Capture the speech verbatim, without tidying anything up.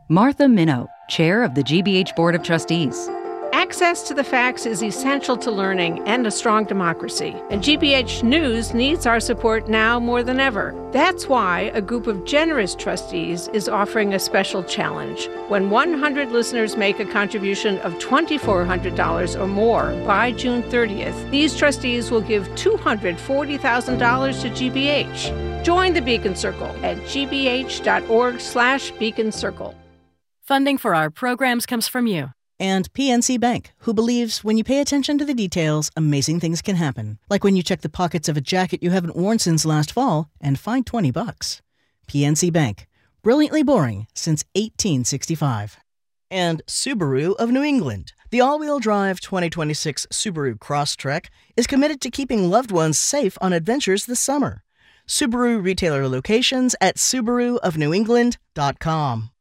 Martha Minow, Chair of the G B H Board of Trustees. Access to the facts is essential to learning and a strong democracy, and G B H News needs our support now more than ever. That's why a group of generous trustees is offering a special challenge. When one hundred listeners make a contribution of two thousand four hundred dollars or more by June thirtieth, these trustees will give two hundred forty thousand dollars to G B H. Join the Beacon Circle at g b h dot org slash beacon circle. Funding for our programs comes from you. And P N C Bank, who believes when you pay attention to the details, amazing things can happen. Like when you check the pockets of a jacket you haven't worn since last fall and find twenty bucks. P N C Bank, brilliantly boring since eighteen sixty-five. And Subaru of New England. The all-wheel drive twenty twenty-six Subaru Crosstrek is committed to keeping loved ones safe on adventures this summer. Subaru retailer locations at subaru of new england dot com.